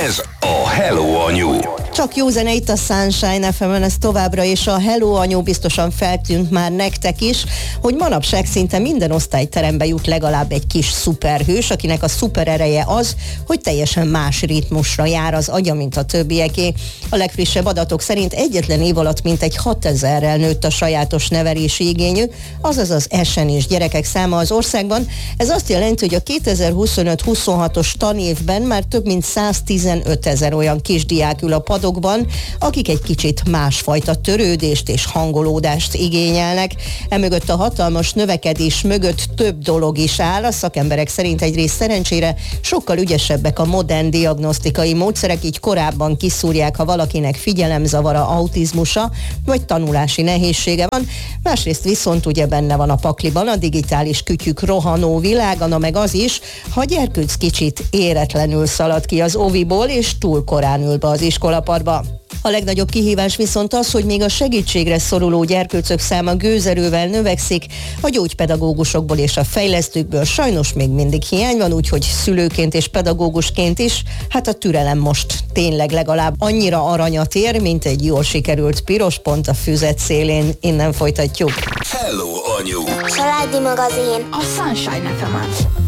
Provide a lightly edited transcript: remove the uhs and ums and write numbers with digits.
Ez a Hello Anyu. Csak jó zene itt a Sunshine FM-en, ez továbbra is a Hello Anyu, biztosan feltűnt már nektek is, hogy manapság szinte minden osztályterembe jut legalább egy kis szuperhős, akinek a szuperereje az, hogy teljesen más ritmusra jár az agya, mint a többieké. A legfrissebb adatok szerint egyetlen év alatt mintegy 6000-rel nőtt a sajátos nevelési igényű, azaz az esenés gyerekek száma az országban. Ez azt jelenti, hogy a 2025-26-os tanévben már több mint 115 000 olyan kisdiák ül a padokban, akik egy kicsit másfajta törődést és hangolódást igényelnek. Emögött a hatalmas növekedés mögött több dolog is áll. A szakemberek szerint egyrészt szerencsére sokkal ügyesebbek a modern diagnosztikai módszerek, így korábban kiszúrják, ha valakinek figyelemzavara, autizmusa vagy tanulási nehézsége van. Másrészt viszont ugye benne van a pakliban a digitális kütyük rohanó világa, na meg az is, ha a gyerkőc kicsit éretlenül szalad ki az oviból és túl korán ül be az iskolapadba. A legnagyobb kihívás viszont az, hogy még a segítségre szoruló gyerkőcök száma gőzerővel növekszik, a gyógypedagógusokból és a fejlesztőkből sajnos még mindig hiány van, úgyhogy szülőként és pedagógusként is, hát a türelem most tényleg legalább annyira aranyat ér, mint egy jól sikerült piros pont a füzet szélén. Innen folytatjuk. Hello Anyu. Családi magazin a Sunshine FM-en.